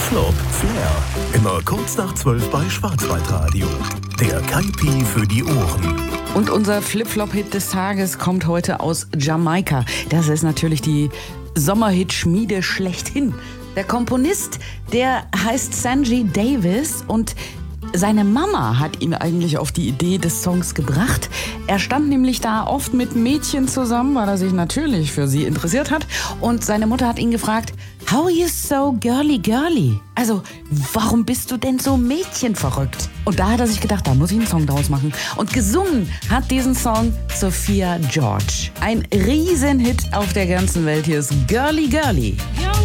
Flop Flair. Immer kurz nach 12 bei Schwarzwaldradio. Der Kaipi für die Ohren. Und unser Flip-Flop-Hit des Tages kommt heute aus Jamaika. Das ist natürlich die Sommerhit-Schmiede schlechthin. Der Komponist, der heißt Sanjay Davis und seine Mama hat ihn eigentlich auf die Idee des Songs gebracht. Er stand nämlich da oft mit Mädchen zusammen, weil er sich natürlich für sie interessiert hat. Und seine Mutter hat ihn gefragt, "How are you so girly girly?" Also, warum bist du denn so mädchenverrückt? Und da hat er sich gedacht, da muss ich einen Song draus machen. Und gesungen hat diesen Song Sophia George. Ein Riesenhit auf der ganzen Welt. Hier ist Girly Girly.